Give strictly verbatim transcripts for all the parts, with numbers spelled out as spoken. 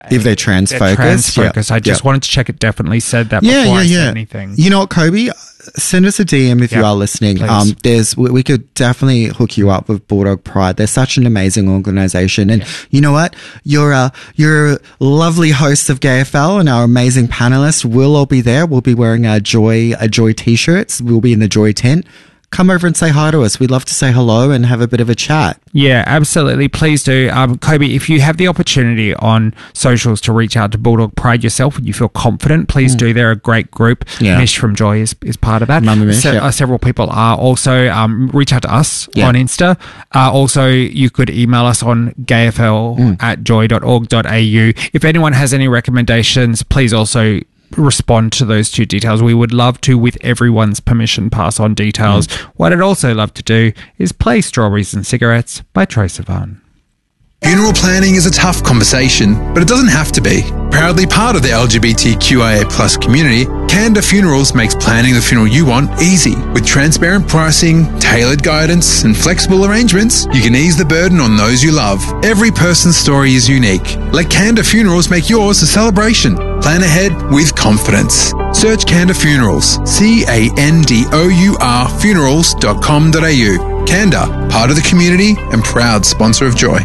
If they're trans focused. Trans focused. Yeah. I just yeah. wanted to check it definitely said that Yeah, before yeah, I yeah. said anything. You know what, Kobe? Send us a D M if Yeah, you are listening. please. Um, there's we, we could definitely hook you up with Bulldog Pride. They're such an amazing organization, and Yeah. you know what? You're a you're lovely hosts of Gay F L, and our amazing panelists will all be there. We'll be wearing our Joy a Joy t-shirts. We'll be in the Joy tent. Come over and say hi to us. We'd love to say hello and have a bit of a chat. Yeah, absolutely. Please do. Um, Kobe, if you have the opportunity on socials to reach out to Bulldog Pride yourself and you feel confident, please mm. do. They're a great group. Yeah. Mish from Joy is, is part of that. Mama Mish, Se- yeah. uh, several people are also. Um, reach out to us yeah. on Insta. Uh, also, you could email us on gayfl mm. at joy dot org dot a u. If anyone has any recommendations, please also respond to those two details. We would love to, with everyone's permission, pass on details. Mm. What I'd also love to do is play Strawberries and Cigarettes by Troye Sivan. Funeral planning is a tough conversation, but it doesn't have to be. Proudly part of the L G B T Q I A plus community, Canda Funerals makes planning the funeral you want easy. With transparent pricing, tailored guidance, and flexible arrangements, you can ease the burden on those you love. Every person's story is unique. Let Canda Funerals make yours a celebration. Plan ahead with confidence. Search Canda Funerals, C A N D O U R funerals dot com dot a u. Canda, part of the community and proud sponsor of Joy.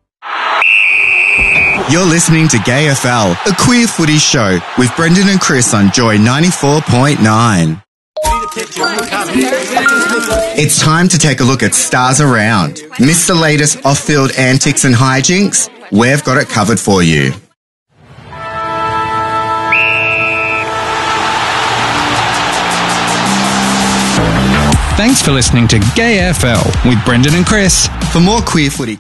You're listening to Gay F L, a queer footy show with Brendan and Chris on Joy ninety-four point nine. It's time to take a look at Stars Around. Miss the latest off-field antics and hijinks? We've got it covered for you. Thanks for listening to Gay F L with Brendan and Chris. For more queer footy...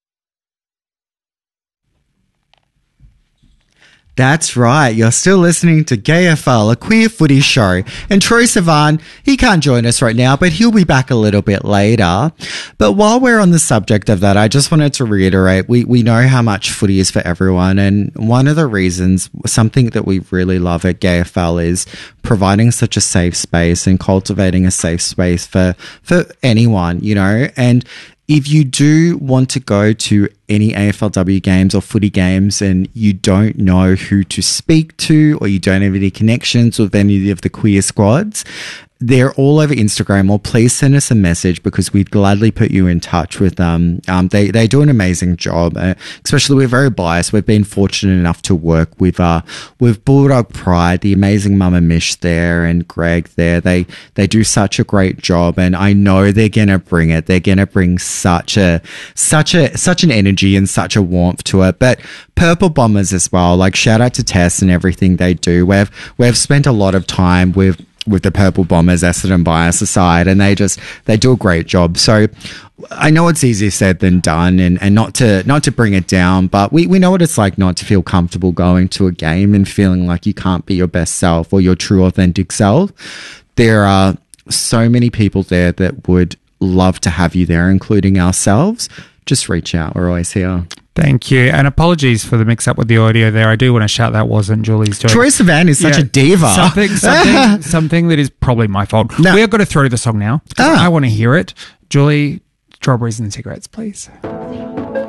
That's right. You're still listening to Gay F L, a queer footy show. And Troye Sivan, he can't join us right now, but he'll be back a little bit later. But while we're on the subject of that, I just wanted to reiterate, we, we know how much footy is for everyone. And one of the reasons, something that we really love at Gay F L is providing such a safe space and cultivating a safe space for, for anyone, you know, and if you do want to go to any A F L W games or footy games and you don't know who to speak to or you don't have any connections with any of the queer squads, they're all over Instagram, or please send us a message because we'd gladly put you in touch with them. Um, they, they do an amazing job, uh, especially we're very biased. We've been fortunate enough to work with uh, with Bulldog Pride, the amazing Mama Mish there and Greg there. They they do such a great job, and I know they're gonna bring it. They're gonna bring such a such a such an energy and such a warmth to it. But Purple Bombers as well, like shout out to Tess and everything they do. We've we've spent a lot of time with with the Purple Bombers, Essendon bias aside, and they just they do a great job. So I know it's easier said than done, and, and not to not to bring it down, but we, we know what it's like not to feel comfortable going to a game and feeling like you can't be your best self or your true authentic self. There are so many people there that would love to have you there, including ourselves. Just reach out. We're always here. Thank you. And apologies for the mix-up with the audio there. I do want to shout that wasn't Julie's doing. Troye Sivan is such yeah, a diva. Something, something, something that is probably my fault. No. We are going to throw to the song now. Ah. I want to hear it. Julie, Strawberries and Cigarettes, please.